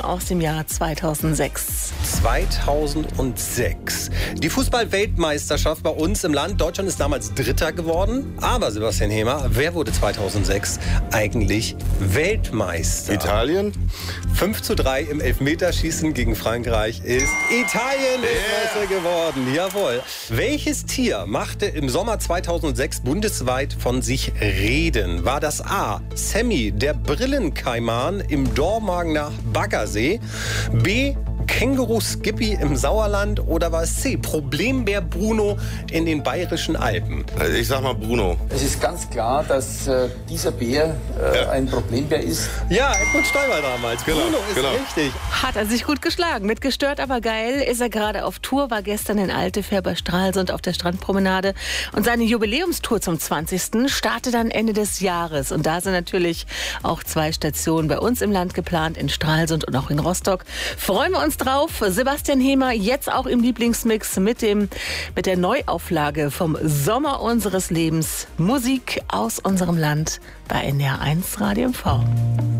aus dem Jahr 2006. 2006. Die Fußball-Weltmeisterschaft bei uns im Land. Deutschland ist damals Dritter geworden. Aber Sebastian Hemer, wer wurde 2006 eigentlich Weltmeister? Italien? 5:3 im Elfmeterschießen gegen Frankreich ist Italien Meister geworden. Jawohl. Welches Tier machte im Sommer 2006 bundesweit von sich reden? War das A. Sammy, der Brillenkaiman im Dormagener Baggersee? B. Känguru Skippy im Sauerland? Oder war es C. Problembär Bruno in den Bayerischen Alpen? Also ich sag mal Bruno. Es ist ganz klar, dass dieser Bär ein Problembär ist. Ja, Edmund Stoiber damals. Genau, Bruno ist genau. richtig. Hat er sich gut geschlagen. Mit Gestört, aber geil ist er gerade auf Tour, war gestern in Altefähr bei Stralsund auf der Strandpromenade. Und seine Jubiläumstour zum 20. startet dann Ende des Jahres. Und da sind natürlich auch 2 Stationen bei uns im Land geplant, in Stralsund und auch in Rostock. Freuen wir uns drauf. Sebastian Hemer jetzt auch im Lieblingsmix mit der Neuauflage vom Sommer unseres Lebens. Musik aus unserem Land bei NDR 1 Radio MV.